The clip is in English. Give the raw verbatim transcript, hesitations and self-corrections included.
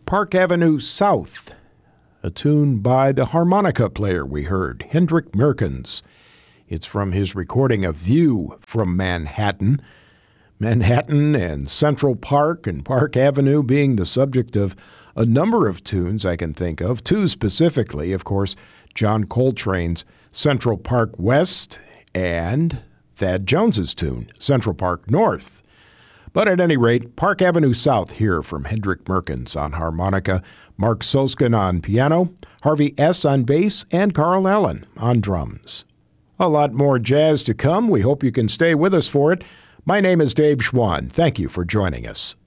Park Avenue South, a tune by the harmonica player we heard, Hendrik Merkens. It's from his recording of View from Manhattan. Manhattan and Central Park and Park Avenue being the subject of a number of tunes I can think of. Two specifically, of course, John Coltrane's Central Park West and Thad Jones's tune, Central Park North. But at any rate, Park Avenue South here from Hendrik Merkens on harmonica, Mark Soskin on piano, Harvey S. on bass, and Carl Allen on drums. A lot more jazz to come. We hope you can stay with us for it. My name is Dave Schwann. Thank you for joining us.